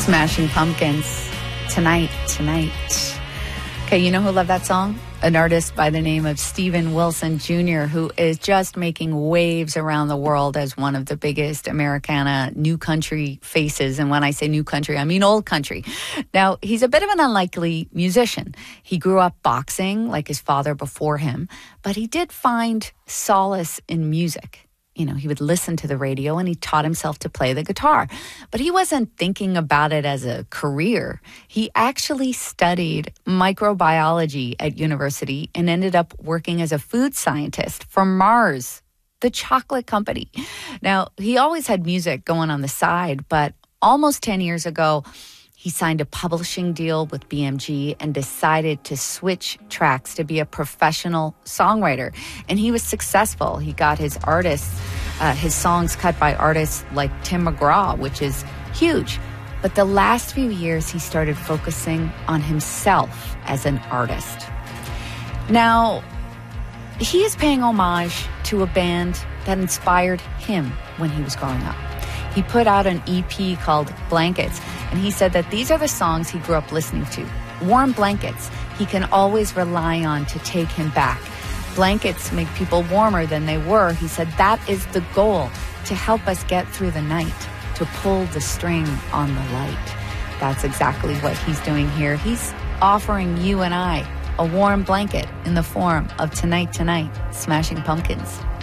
Smashing Pumpkins. Tonight. Okay, you know who loved that song? An artist by the name of Steven Wilson Jr., who is just making waves around the world as one of the biggest Americana new country faces. And when I say new country, I mean old country. Now, he's a bit of an unlikely musician. He grew up boxing like his father before him, but he did find solace in music. You know, he would listen to the radio and he taught himself to play the guitar. But he wasn't thinking about it as a career. He actually studied microbiology at university and ended up working as a food scientist for Mars, the chocolate company. Now, he always had music going on the side, but almost 10 years ago, he signed a publishing deal with BMG and decided to switch tracks to be a professional songwriter. And he was successful. He got his songs cut by artists like Tim McGraw, which is huge. But the last few years, he started focusing on himself as an artist. Now, he is paying homage to a band that inspired him when he was growing up. He put out an EP called Blankets, and he said that these are the songs he grew up listening to. Warm blankets he can always rely on to take him back. Blankets make people warmer than they were. He said that is the goal, to help us get through the night, to pull the string on the light. That's exactly what he's doing here. He's offering you and I a warm blanket in the form of Tonight, Smashing Pumpkins.